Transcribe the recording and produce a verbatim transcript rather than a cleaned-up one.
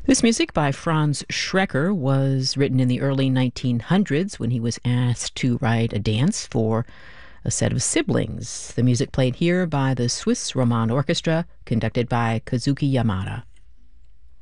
This music by Franz Schrecker was written in the early nineteen hundreds when he was asked to write a dance for a set of siblings. The music played here by the Swiss Roman Orchestra, conducted by Kazuki Yamada.